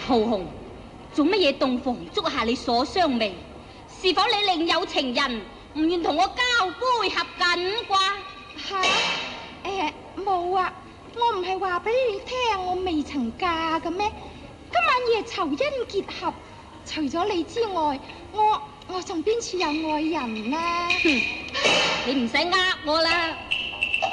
浩紅，做乜嘢洞房捉下你鎖雙眉？是否你另有情人，唔願同我交杯合卺啩？ 吓，冇啊，我唔係話俾你聽我未曾嫁嘅咩？今晚夜酬恩結合，除咗你之外，我仲邊處有愛人呢？ 你唔使呃我啦。